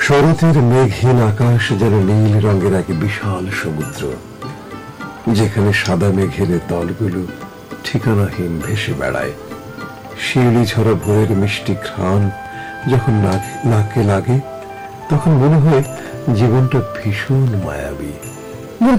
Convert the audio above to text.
শরতের মেঘহীন আকাশ যেন নীল রঙের এক বিশাল সমুদ্র, যেখানে সাদা মেঘের দলগুলো ঠিকানাহীন ভেসে বেড়ায়। শিউলি ঝরা ভোরের মিষ্টি ঘ্রাণ যখন নাকে লাগে, তখন মনে হয় জীবনটা ভীষণ মায়াবী।